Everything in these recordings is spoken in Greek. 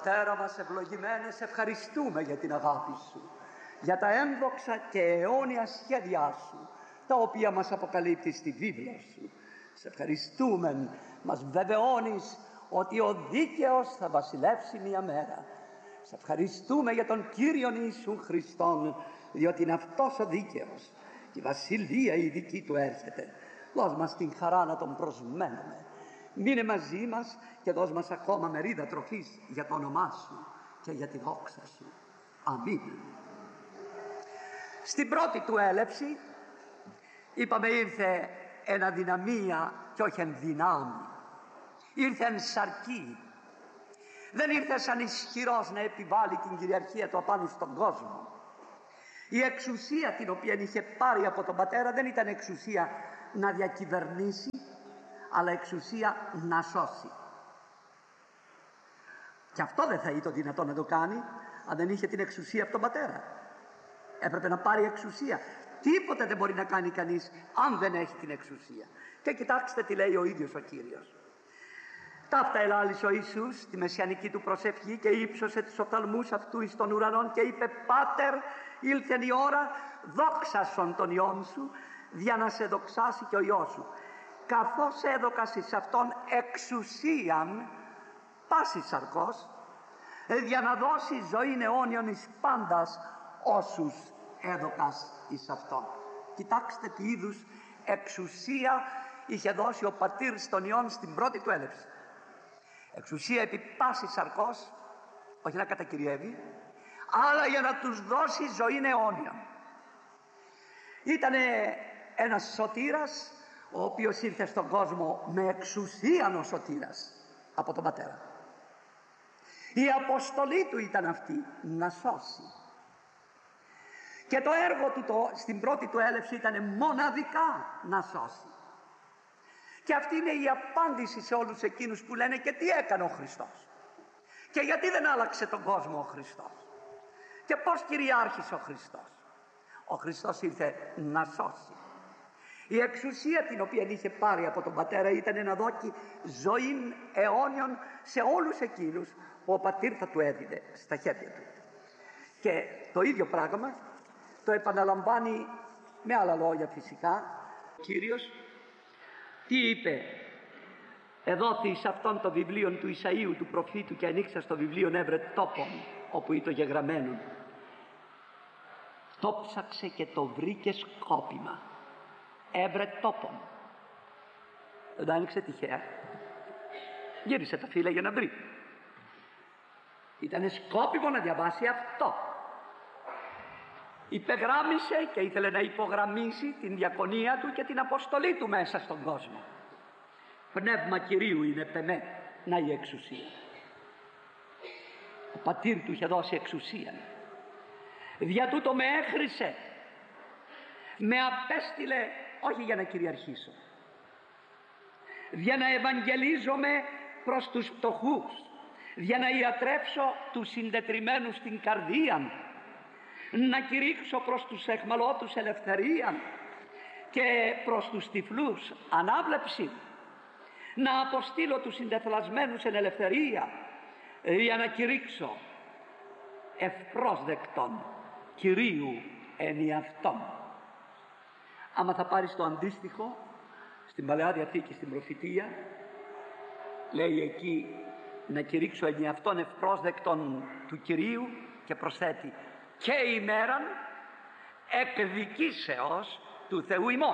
Πατέρα μας ευλογημένε, σε ευχαριστούμε για την αγάπη Σου, για τα έμβοξα και αιώνια σχέδιά Σου, τα οποία μας αποκαλύπτει στη βίβλο Σου. Σε ευχαριστούμε, μας βεβαιώνεις ότι ο δίκαιος θα βασιλεύσει μια μέρα. Σε ευχαριστούμε για τον Κύριον Ιησούν Χριστόν, διότι είναι αυτός ο δίκαιος. Η βασιλεία η δική Του έρχεται. Δώσ' μας την χαρά να Τον προσμένουμε. Μείνε μαζί μας και δώσ' μας ακόμα μερίδα τροφής για το όνομά Σου και για τη δόξα Σου. Αμήν. Στην πρώτη Του έλευση, είπαμε, ήρθε εν αδυναμία και όχι εν δυνάμει. Ήρθε εν σαρκή. Δεν ήρθε σαν ισχυρός να επιβάλλει την κυριαρχία Του απάνω στον κόσμο. Η εξουσία την οποία είχε πάρει από τον Πατέρα δεν ήταν εξουσία να διακυβερνήσει, αλλά εξουσία να σώσει. Και αυτό δεν θα ήταν δυνατό να το κάνει αν δεν είχε την εξουσία από τον Πατέρα. Έπρεπε να πάρει εξουσία. Τίποτε δεν μπορεί να κάνει κανείς αν δεν έχει την εξουσία. Και κοιτάξτε τι λέει ο ίδιος ο Κύριος. Ταύτα ελάλησε ο Ιησούς στη μεσιανική Του προσευχή και ύψωσε τους οφθαλμούς αυτού εις των ουρανών και είπε: Πάτερ, ήλθεν η ώρα, δόξασον τον Υιόν Σου, για να σε δοξάσει και ο Υιός Σου, καθώς έδωκας εις Αυτόν εξουσίαν πάσης σαρκός, για να δώσει ζωήν αιώνιον εις πάντας όσους έδωκας εις Αυτόν. Κοιτάξτε τι είδους εξουσία είχε δώσει ο Πατήρ στον Υιόν στην πρώτη Του έλευση. Εξουσία επί πάσης σαρκός, όχι να κατακυριεύει, αλλά για να τους δώσει ζωήν αιώνια. Ήτανε ένας σωτήρας, ο οποίος ήρθε στον κόσμο με εξουσίαν ο σωτήρας από τον Πατέρα. Η αποστολή Του ήταν αυτή, να σώσει. Και το έργο Του στην πρώτη Του έλευση ήταν μοναδικά να σώσει. Και αυτή είναι η απάντηση σε όλους εκείνους που λένε: και τι έκανε ο Χριστός, και γιατί δεν άλλαξε τον κόσμο ο Χριστός, και πώς κυριάρχησε ο Χριστός. Ο Χριστός ήρθε να σώσει. Η εξουσία την οποία είχε πάρει από τον Πατέρα ήταν να δώσει ζωήν αιώνιον σε όλους εκείνους που ο Πατήρ θα Του έδινε στα χέρια Του. Και το ίδιο πράγμα το επαναλαμβάνει με άλλα λόγια φυσικά ο Κύριος. Τι είπε? Εδόθη σε αυτόν το βιβλίο του Ισαΐου του προφήτου και ανοίξα στο βιβλίο έβρε τόπον όπου ήταν γεγραμμένον. Το ψάξε και το βρήκε σκόπιμα. Έβρε τόπον. Δεν το άνοιξε τυχαία. Γύρισε τα φύλλα για να βρει. Ήτανε σκόπιμο να διαβάσει αυτό. Υπεγράμμισε και ήθελε να υπογραμμίσει την διακονία Του και την αποστολή Του μέσα στον κόσμο. Πνεύμα Κυρίου είναι πεμέ, να η εξουσία. Ο Πατήρ Του είχε δώσει εξουσία. Δια τούτο με έχρισε, με απέστειλε όχι για να κυριαρχήσω, για να ευαγγελίζομαι προς τους φτωχούς, για να ιατρεύσω τους συντετριμμένους στην καρδία, να κηρύξω προς τους αιχμαλώτους ελευθερία και προς τους τυφλούς ανάβλεψη, να αποστείλω τους συντεθλασμένους εν ελευθερία, για να κηρύξω ευπρόσδεκτον Κυρίου εν εαυτόν. Άμα θα πάρεις το αντίστοιχο στην Παλαιά Διαθήκη, στην προφητεία, λέει εκεί να κηρύξω εν εαυτόν ευπρόσδεκτον του Κυρίου και προσθέτει και ημέραν εκδικήσεως του Θεού ημών.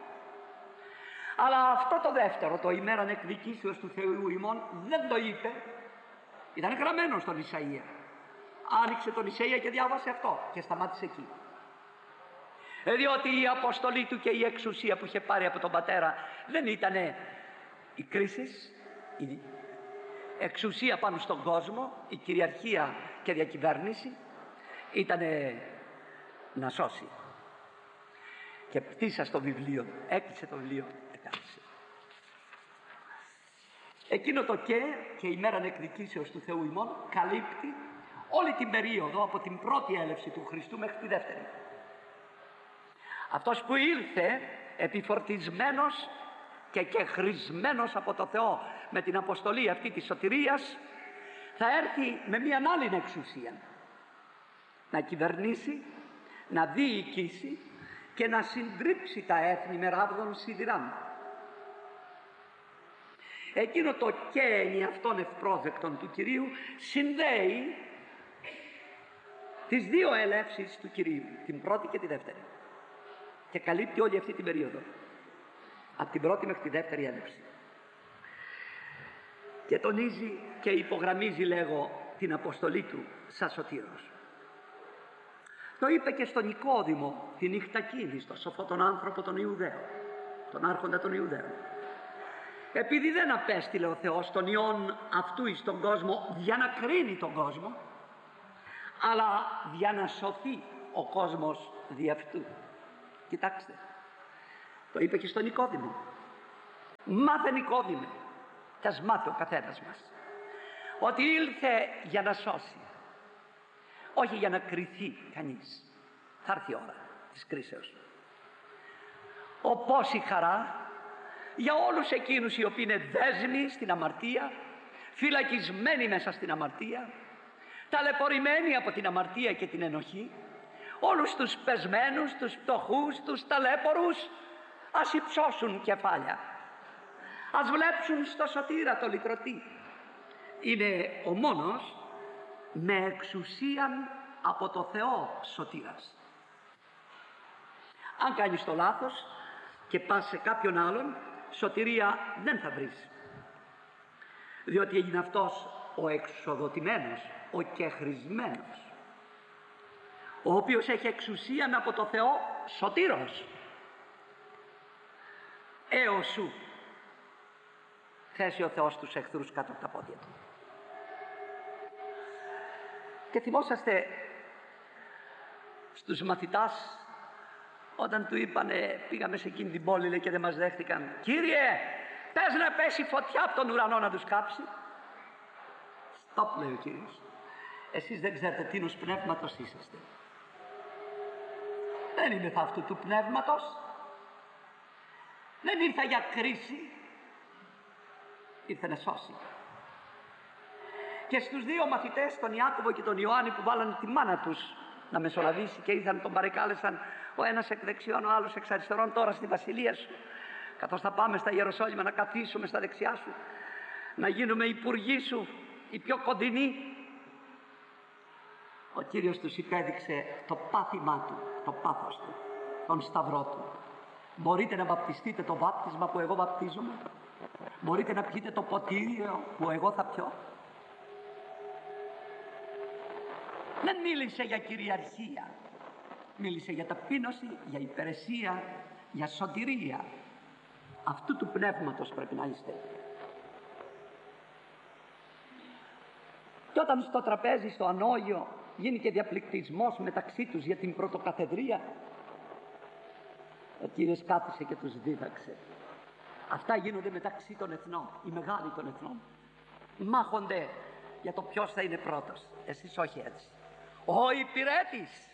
Αλλά αυτό το δεύτερο, το ημέραν εκδικήσεως του Θεού ημών, δεν το είπε. Ήταν γραμμένο στον Ισαΐα. Άνοιξε τον Ισαΐα και διάβασε αυτό και σταμάτησε εκεί. Διότι η αποστολή Του και η εξουσία που είχε πάρει από τον Πατέρα δεν ήταν η κρίση, η εξουσία πάνω στον κόσμο, η κυριαρχία και διακυβέρνηση, ήταν να σώσει. Και πτήσα στο βιβλίο, έκλεισε το βιβλίο, εκάθισε. Εκείνο το και ημέραν εκδικήσεως του Θεού ημών καλύπτει όλη την περίοδο από την πρώτη έλευση του Χριστού μέχρι τη δεύτερη. Αυτός που ήρθε επιφορτισμένος και χρησμένος από το Θεό με την αποστολή αυτή της σωτηρίας, θα έρθει με μια άλλη εξουσία, να κυβερνήσει, να διοικήσει και να συντρίψει τα έθνη με ράβδον σιδηράν. Εκείνο το καίνη αυτών ευπρόσδεκτων του Κυρίου συνδέει τις δύο ελεύσεις του Κυρίου, την πρώτη και τη δεύτερη, και καλύπτει όλη αυτή την περίοδο, από την πρώτη μέχρι τη δεύτερη έλευση, και τονίζει και υπογραμμίζει, λέγω, την αποστολή του σαν σωτήρος. Το είπε και στον Νικόδημο τη νύχτα εκείνη, στο σοφό τον άνθρωπο τον Ιουδαίο, τον άρχοντα των Ιουδαίων. Επειδή δεν απέστειλε ο Θεός τον Υιόν αυτού εις τον κόσμο για να κρίνει τον κόσμο, αλλά για να σωθεί ο κόσμος δι' αυτού. Κοιτάξτε, το είπε και στον Νικόδημο. Μάθε, Νικόδημε, κι ας μάθει ο καθένας μας, ότι ήλθε για να σώσει, όχι για να κριθεί κανείς. Θα έρθει η ώρα της κρίσεως. Όπως η χαρά για όλους εκείνους οι οποίοι είναι δέσμοι στην αμαρτία, φυλακισμένοι μέσα στην αμαρτία, ταλαιπωρημένοι από την αμαρτία και την ενοχή, όλους τους πεσμένους, τους φτωχούς, τους ταλέπορους, ας υψώσουν κεφάλια, ας βλέψουν στο σωτήρα το λυτρωτή. Είναι ο μόνος με εξουσίαν από το Θεό σωτήρας. Αν κάνεις το λάθος και πας σε κάποιον άλλον, σωτηρία δεν θα βρεις, διότι έγινε αυτός ο εξοδοτημένος, ο κεχρισμένος, ο οποίος έχει εξουσίαν από το Θεό σωτήρος. Έως σου θέσει ο Θεός τους εχθρούς κάτω από τα πόδια του. Και θυμόσαστε στους μαθητάς όταν του είπανε, πήγαμε σε εκείνη την πόλη, λέει, και δεν μας δέχτηκαν. Κύριε, πες να πέσει φωτιά από τον ουρανό να τους κάψει. Στοπ, λέει ο Κύριος. Εσείς δεν ξέρετε τίνος πνεύματος είσαστε. Δεν είμαι θα αυτού του πνεύματος. Δεν ήρθα για κρίση. Ήρθε να σώσει. Και στους δύο μαθητές, τον Ιάκωβο και τον Ιωάννη, που βάλανε τη μάνα τους να μεσολαβήσει και ήρθαν, τον παρεκάλεσαν ο ένας εκ δεξιών, ο άλλος εξ αριστερών, τώρα στη βασιλεία σου, καθώς θα πάμε στα Ιεροσόλυμα να καθίσουμε στα δεξιά σου, να γίνουμε υπουργοί σου, οι πιο κοντινοί. Ο Κύριος τους υπέδειξε το πάθημά του, το πάθος του, τον σταυρό του. Μπορείτε να βαπτιστείτε το βάπτισμα που εγώ βαπτίζομαι? Μπορείτε να πιείτε το ποτήριο που εγώ θα πιω? Δεν μίλησε για κυριαρχία, μίλησε για ταπείνωση, για υπηρεσία, για σωτηρία. Αυτού του πνεύματος πρέπει να είστε. Και όταν στο τραπέζι, στο ανώγιο, γίνει και διαπληκτισμός μεταξύ τους για την πρωτοκαθεδρία, ο Κύριος κάθισε και τους δίδαξε. Αυτά γίνονται μεταξύ των εθνών, οι μεγάλοι των εθνών. Μάχονται για το ποιος θα είναι πρώτος. Εσείς όχι έτσι. Ο υπηρέτης,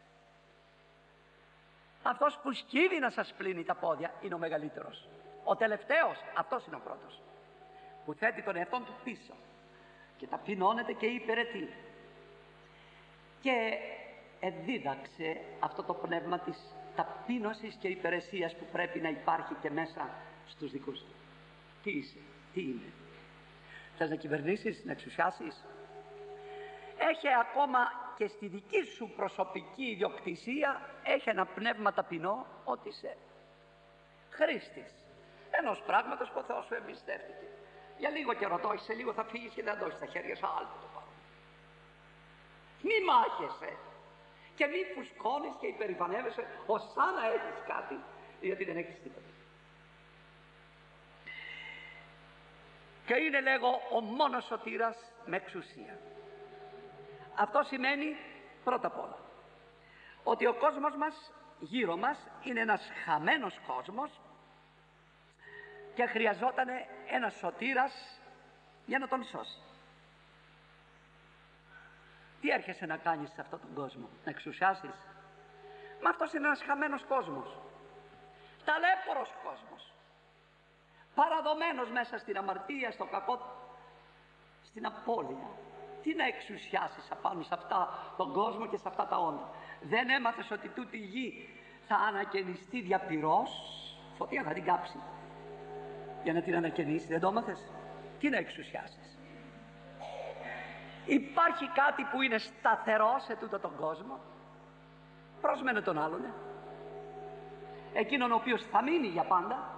αυτός που σκύβει να σας πλύνει τα πόδια, είναι ο μεγαλύτερος. Ο τελευταίος, αυτός είναι ο πρώτος, που θέτει τον εαυτόν του πίσω και ταπεινώνεται και υπηρετεί. Και δίδαξε αυτό το πνεύμα της ταπείνωσης και υπηρεσίας που πρέπει να υπάρχει και μέσα στους δικούς του. Τι είσαι, τι είναι? Θες να κυβερνήσεις, να εξουσιάσεις? Έχει ακόμα και στη δική σου προσωπική ιδιοκτησία, έχει ένα πνεύμα ταπεινό, ότι είσαι χρήστης ενός πράγματος που ο Θεός σου εμπιστεύτηκε. Για λίγο καιρό το έχεις, σε λίγο θα φύγεις και δεν το έχεις στα χέρια σου, άλλο το πάρει. Μη μάχεσαι και μη φουσκώνεις και υπερηφανεύεσαι ως σαν να έχεις κάτι, γιατί δεν έχεις τίποτα. Και είναι, λέγω, ο μόνος σωτήρας με εξουσία. Αυτό σημαίνει πρώτα απ' όλα ότι ο κόσμος μας γύρω μας είναι ένας χαμένος κόσμος και χρειαζόταν ένας σωτήρας για να τον σώσει. Τι έρχεσαι να κάνεις σε αυτόν τον κόσμο? Να εξουσιάσεις? Μα αυτός είναι ένας χαμένος κόσμος, ταλέπορος κόσμος, παραδομένος μέσα στην αμαρτία, στο κακό, στην απώλεια. Τι να εξουσιάσεις απάνω σε αυτά τον κόσμο και σε αυτά τα όντα? Δεν έμαθες ότι τούτη η γη θα ανακαινιστεί δια πυρός? Φωτιά θα την κάψει για να την ανακαινήσει. Δεν το έμαθες? Τι να εξουσιάσεις? Υπάρχει κάτι που είναι σταθερό σε τούτο τον κόσμο? Πρόσμενε τον άλλον, εκείνον ο οποίος θα μείνει για πάντα.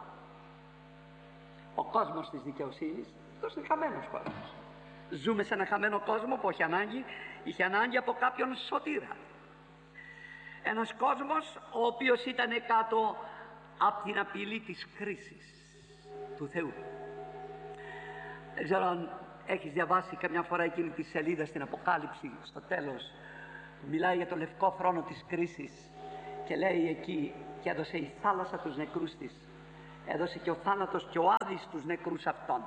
Ο κόσμος της δικαιοσύνης, αυτός είναι χαμένος κόσμος. Ζούμε σε ένα χαμένο κόσμο που είχε ανάγκη από κάποιον σωτήρα. Ένας κόσμος ο οποίος ήταν κάτω από την απειλή της κρίσης του Θεού. Δεν ξέρω αν έχεις διαβάσει καμιά φορά εκείνη τη σελίδα στην Αποκάλυψη, στο τέλος, που μιλάει για το λευκό θρόνο της κρίσης και λέει εκεί: και έδωσε η θάλασσα τους νεκρούς της, έδωσε και ο θάνατος και ο Άδης τους νεκρούς αυτών.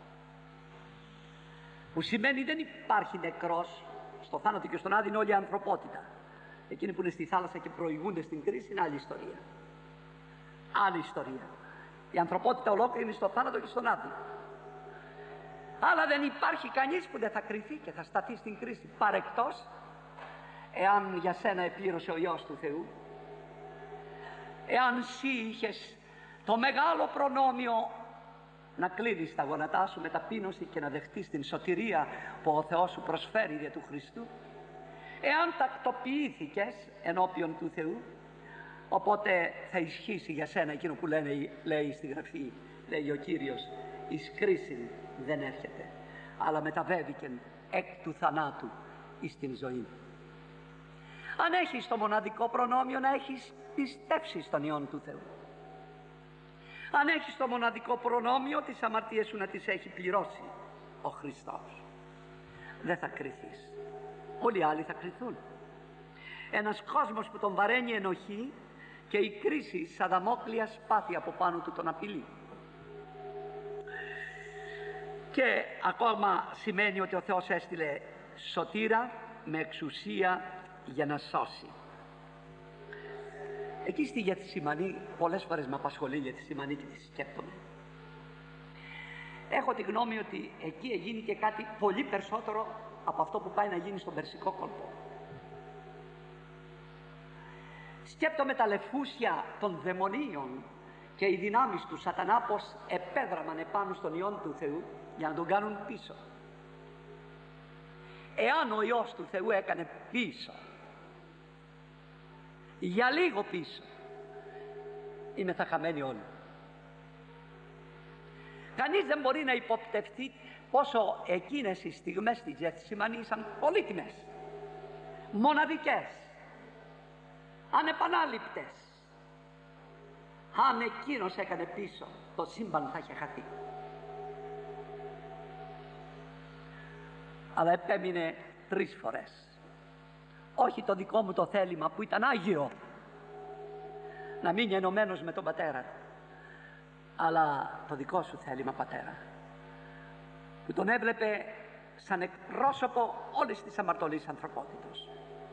Που σημαίνει δεν υπάρχει νεκρός. Στο θάνατο και στον Άδη είναι όλη η ανθρωπότητα. Εκείνοι που είναι στη θάλασσα και προηγούνται στην κρίση είναι άλλη ιστορία. Άλλη ιστορία. Η ανθρωπότητα ολόκληρη είναι στο θάνατο και στον Άδη. Αλλά δεν υπάρχει κανείς που δεν θα κριθεί και θα σταθεί στην κρίση, παρεκτός εάν για σένα επλήρωσε ο Υιός του Θεού, εάν εσύ είχες το μεγάλο προνόμιο να κλείνεις τα γόνατά σου με ταπείνωση και να δεχτείς την σωτηρία που ο Θεός σου προσφέρει δια του Χριστού, εάν τακτοποιήθηκες ενώπιον του Θεού, οπότε θα ισχύσει για σένα εκείνο που λέει στη Γραφή, λέει ο Κύριος: εις κρίση δεν έρχεται, αλλά μεταβέβηκεν εκ του θανάτου εις την ζωή. Αν έχεις το μοναδικό προνόμιο να έχεις πιστέψει στον Υιόν του Θεού, αν έχεις το μοναδικό προνόμιο τις αμαρτίες σου να τις έχει πληρώσει ο Χριστός, δεν θα κριθείς. Όλοι οι άλλοι θα κριθούν. Ένας κόσμος που τον βαραίνει ενοχή και η κρίση σαν δαμόκλεια σπάθη από πάνω του τον απειλεί. Και ακόμα σημαίνει ότι ο Θεός έστειλε σωτήρα με εξουσία για να σώσει. Εκεί στη Γεθσιμανή, πολλές φορές με απασχολεί η Γεθσιμανή και τη σκέπτομαι. Έχω τη γνώμη ότι εκεί έγινε και κάτι πολύ περισσότερο από αυτό που πάει να γίνει στον Περσικό κόλπο. Σκέπτομαι τα λεφούσια των δαιμονίων και οι δυνάμεις του σατανά πως επέδραμαν επάνω στον Υιόν του Θεού για να τον κάνουν πίσω. Εάν ο Υιός του Θεού έκανε πίσω, για λίγο πίσω, είμαι θα χαμένοι όλοι. Κανείς δεν μπορεί να υποπτευτεί πόσο εκείνες οι στιγμές στη Γεθσιμανή ήσαν πολύτιμες, μοναδικές, ανεπανάληπτες. Αν εκείνος έκανε πίσω, το σύμπαν θα είχε χαθεί. Αλλά επέμεινε 3 φορές. Όχι το δικό μου το θέλημα που ήταν άγιο, να μείνει ενωμένος με τον Πατέρα, αλλά το δικό σου θέλημα, Πατέρα, που τον έβλεπε σαν εκπρόσωπο όλης της αμαρτωλής ανθρωπότητας.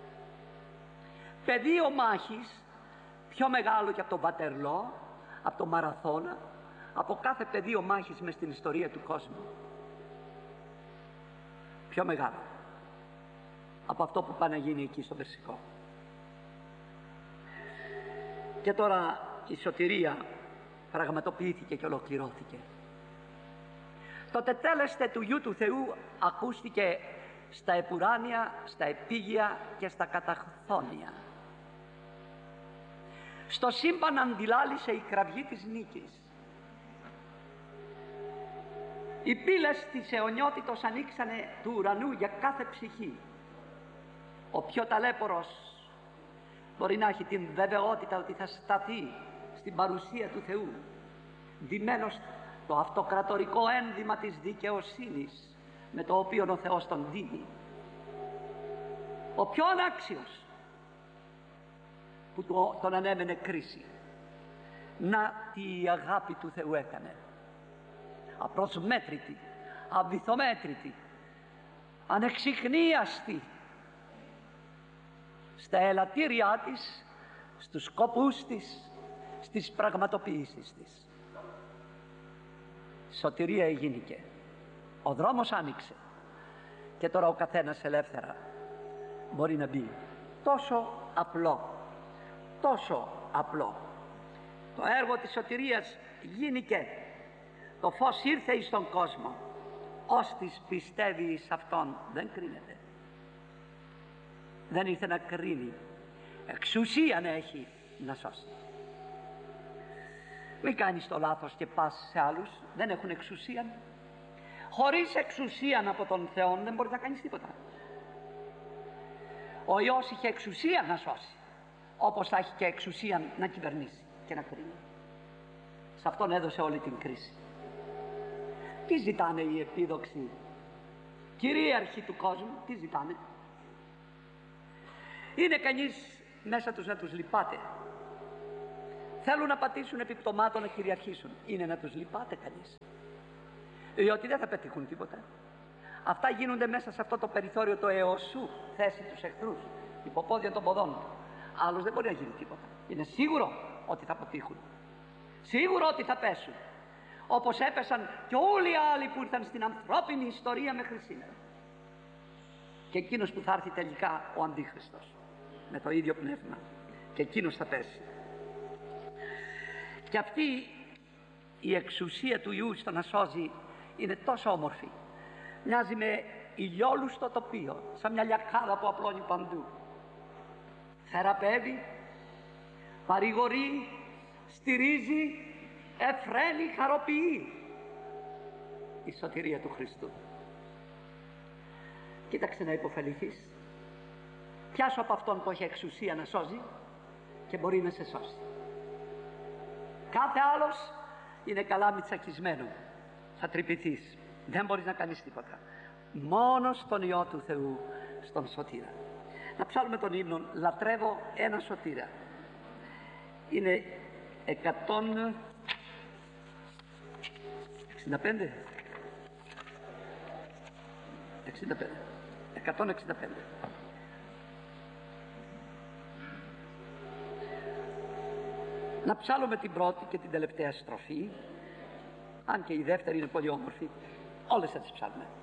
Πεδίο μάχης πιο μεγάλο και από τον Βατερλό, από τον Μαραθώνα, από κάθε πεδίο μάχης μες στην ιστορία του κόσμου. Πιο μεγάλο από αυτό που πάει να γίνει εκεί στο Περσικό. Και τώρα η σωτηρία πραγματοποιήθηκε και ολοκληρώθηκε. Το τετέλεστε του Υιού του Θεού ακούστηκε στα επουράνια, στα επίγεια και στα καταχθόνια. Στο σύμπαν αντιλάλησε η κραυγή της νίκης. Οι πύλες της αιωνιότητος ανοίξανε του ουρανού για κάθε ψυχή. Ο πιο ταλέπορος μπορεί να έχει την βεβαιότητα ότι θα σταθεί στην παρουσία του Θεού, ντυμένος το αυτοκρατορικό ένδυμα της δικαιοσύνης με το οποίο ο Θεός τον δίνει. Ο πιο ανάξιος που τον ανέμενε κρίση. Να τι η αγάπη του Θεού έκανε. Απροσμέτρητη, αβυθομέτρητη, ανεξιχνίαστη στα ελαττήριά της, στους σκοπούς της, στις πραγματοποιήσεις της. Σωτηρία εγίνηκε. Ο δρόμος άνοιξε. και τώρα ο καθένας ελεύθερα μπορεί να μπει. Τόσο απλό, τόσο απλό. Το έργο της σωτηρίας γίνηκε. Το φως ήρθε εις τον κόσμο. Όστις πιστεύει εις αυτόν δεν κρίνεται. Δεν ήρθε να κρίνει. Εξουσίαν έχει να σώσει. Μην κάνεις το λάθος και πας σε άλλους. Δεν έχουν εξουσία. Χωρίς εξουσίαν από τον Θεό δεν μπορείς να κάνεις τίποτα. Ο Υιός είχε εξουσία να σώσει, όπως θα έχει και εξουσία να κυβερνήσει και να κρίνει. Σε αυτόν έδωσε όλη την κρίση. Τι ζητάνε οι επίδοξοι κυρίαρχοι του κόσμου? Τι ζητάνε? Είναι κανείς μέσα τους να τους λυπάται? Θέλουν να πατήσουν επί πτωμάτων να κυριαρχήσουν. Είναι να τους λυπάται κανείς? Διότι δεν θα πετύχουν τίποτα. Αυτά γίνονται μέσα σε αυτό το περιθώριο, το εωσού, θέση τους εχθρούς, υποπόδια των ποδών. Άλλος δεν μπορεί να γίνει τίποτα. Είναι σίγουρο ότι θα αποτύχουν. Σίγουρο ότι θα πέσουν. Όπως έπεσαν και όλοι οι άλλοι που ήρθαν στην ανθρώπινη ιστορία μέχρι σήμερα. Και εκείνος που θα έρθει τελικά, ο Αντίχριστος, με το ίδιο πνεύμα. Και εκείνος θα πέσει. Και αυτή η εξουσία του Υιού στο να σώζει είναι τόσο όμορφη. Μοιάζει με ηλιόλουστο τοπίο, σαν μια λιακάδα που απλώνει παντού. Θεραπεύει, παρηγορεί, στηρίζει, εφραίνει, χαροποιεί. Η σωτηρία του Χριστού. Κοίταξε να υποφεληθείς. Πιάσου από αυτόν που έχει εξουσία να σώζει και μπορεί να σε σώσει. Κάθε άλλος είναι καλά μητσακισμένο. Θα τρυπηθείς. Δεν μπορείς να κάνεις τίποτα. Μόνο στον Υιό του Θεού, στον Σωτήρα. Να ψάλουμε τον ύμνο «Λατρεύω ένα Σωτήρα». Είναι 165. 165. Να ψάλουμε την πρώτη και την τελευταία στροφή, αν και η δεύτερη είναι πολύ όμορφη. Όλες θα τις ψάλουμε.